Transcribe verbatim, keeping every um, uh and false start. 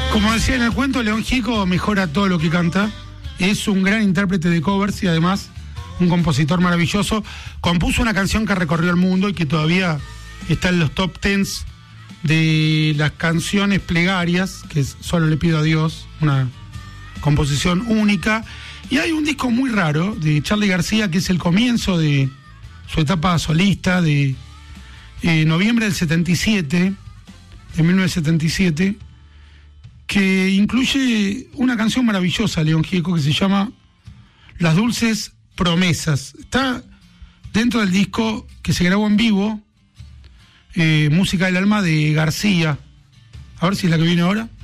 Como decía en el cuento, León Gieco mejora todo lo que canta. Es un gran intérprete de covers y además un compositor maravilloso. Compuso una canción que recorrió el mundo y que todavía está en los top tens de las canciones plegarias, que es Solo le pido a Dios, una composición única. Y hay un disco muy raro de Charly García, que es el comienzo de su etapa solista, de eh, noviembre del setenta y siete, de mil novecientos setenta y siete, que incluye una canción maravillosa, León Gieco, que se llama Las Dulces Promesas. Está dentro del disco que se grabó en vivo, eh, Música del Alma de García. A ver si es la que viene ahora.